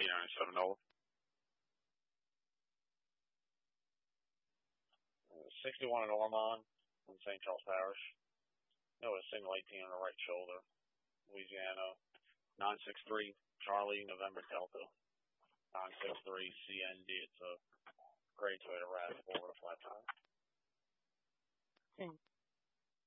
P97 Nova. 61 in Ormond in St. Charles Parish. No, a single 18 on the right shoulder. Louisiana. 963 Charlie November Delta. 963 CND. It's a gray Toyota RAV4 with a flat tire.